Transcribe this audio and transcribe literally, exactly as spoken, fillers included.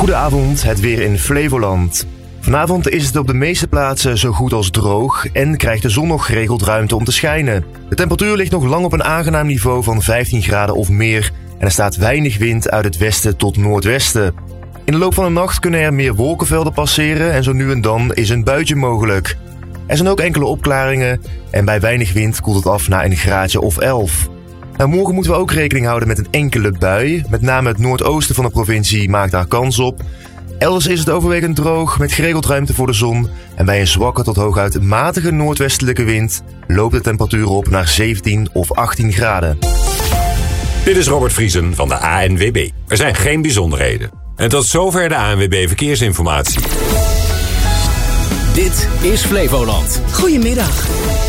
Goedenavond, het weer in Flevoland. Vanavond is het op de meeste plaatsen zo goed als droog en krijgt de zon nog geregeld ruimte om te schijnen. De temperatuur ligt nog lang op een aangenaam niveau van vijftien graden of meer en er staat weinig wind uit het westen tot noordwesten. In de loop van de nacht kunnen er meer wolkenvelden passeren en zo nu en dan is een buitje mogelijk. Er zijn ook enkele opklaringen en bij weinig wind koelt het af naar een graadje of elf. Nou, morgen moeten we ook rekening houden met een enkele bui. Met name het noordoosten van de provincie maakt daar kans op. Elders is het overwegend droog met geregeld ruimte voor de zon. En bij een zwakke tot hooguit matige noordwestelijke wind loopt de temperatuur op naar zeventien of achttien graden. Dit is Robert Vriesen van de A N W B. Er zijn geen bijzonderheden. En tot zover de A N W B Verkeersinformatie. Dit is Flevoland. Goedemiddag.